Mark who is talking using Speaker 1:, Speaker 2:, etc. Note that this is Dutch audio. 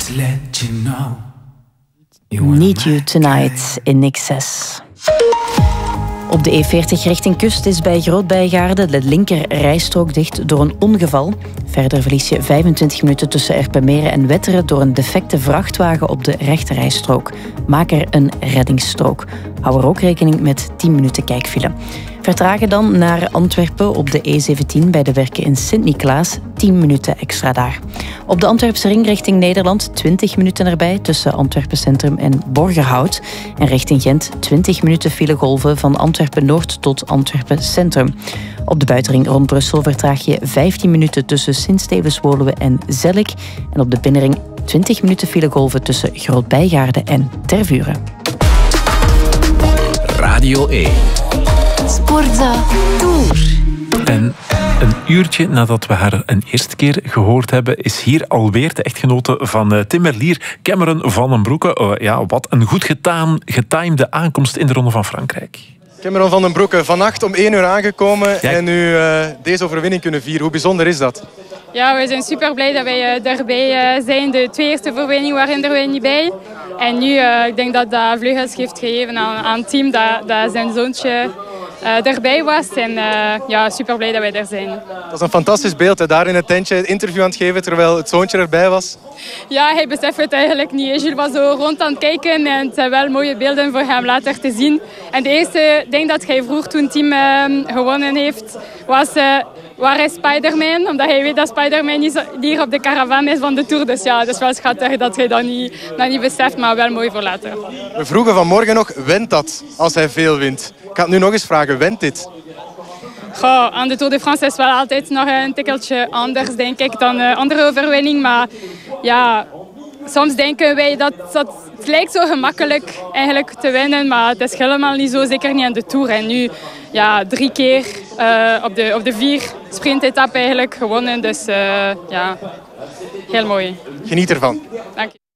Speaker 1: Need You Tonight in excess. Op de E40 richting kust is bij Groot-Bijgaarde de linker rijstrook dicht door een ongeval. Verder verlies je 25 minuten tussen Erpenmeren en Wetteren door een defecte vrachtwagen op de rechterrijstrook. Maak er een reddingsstrook. Hou er ook rekening met 10 minuten kijkfile. Vertragen dan naar Antwerpen op de E17 bij de werken in Sint-Niklaas. 10 minuten extra daar. Op de Antwerpse ring richting Nederland 20 minuten erbij tussen Antwerpen Centrum en Borgerhout. En richting Gent 20 minuten filegolven van Antwerpen Noord tot Antwerpen Centrum. Op de buitenring rond Brussel vertraag je 15 minuten tussen Sint-Stevens-Woluwe en Zellik. En op de binnenring 20 minuten filegolven tussen Groot-Bijgaarde en Tervuren.
Speaker 2: Radio 1.
Speaker 1: Sportza Tour.
Speaker 2: En een uurtje nadat we haar een eerste keer gehoord hebben, is hier alweer de echtgenote van Tim Merlier, Cameron Van den Broeke. Wat een goed getimede aankomst in de Ronde van Frankrijk.
Speaker 3: Cameron Van den Broeke, vannacht om 1 uur aangekomen en nu deze overwinning kunnen vieren. Hoe bijzonder is dat?
Speaker 4: Ja, we zijn super blij dat wij daarbij zijn. De 2 eerste overwinningen waren er niet bij. En nu, ik denk dat dat vleugels heeft gegeven aan het team dat zijn zoontje erbij was. En super blij dat wij daar zijn.
Speaker 3: Dat is een fantastisch beeld, hè? Daar in het tentje het interview aan het geven terwijl het zoontje erbij was.
Speaker 4: Ja, hij beseft het eigenlijk niet. Gilles was zo rond aan het kijken en het zijn wel mooie beelden voor hem later te zien. En de eerste ding dat hij vroeg toen het team gewonnen heeft, was waar is Spider-Man? Omdat hij weet dat Spider-Man hier op de caravan is van de Tour. Dus ja, het is wel schattig dat hij dat niet beseft, maar wel mooi voor later.
Speaker 3: We vroegen vanmorgen nog, wint dat als hij veel wint? Ik ga het nu nog eens vragen, wint dit?
Speaker 4: Goh, aan de Tour de France is wel altijd nog een tikkeltje anders, denk ik, dan andere overwinning. Maar ja, soms denken wij dat het lijkt zo gemakkelijk eigenlijk te winnen, maar het is helemaal niet zo, zeker niet aan de Tour. En nu 3 keer op de 4 sprintetappen eigenlijk gewonnen, dus heel mooi.
Speaker 3: Geniet ervan.
Speaker 4: Dank je.